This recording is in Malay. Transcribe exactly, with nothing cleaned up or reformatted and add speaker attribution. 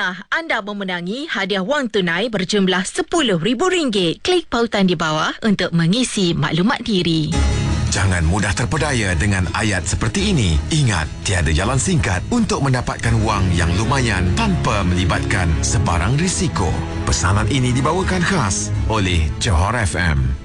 Speaker 1: Tahniah, anda memenangi hadiah wang tunai berjumlah sepuluh ribu ringgit. Klik pautan di bawah untuk mengisi maklumat diri.
Speaker 2: Jangan mudah terpedaya dengan ayat seperti ini. Ingat, tiada jalan singkat untuk mendapatkan wang yang lumayan tanpa melibatkan sebarang risiko. Pesanan ini dibawakan khas oleh Johor F M.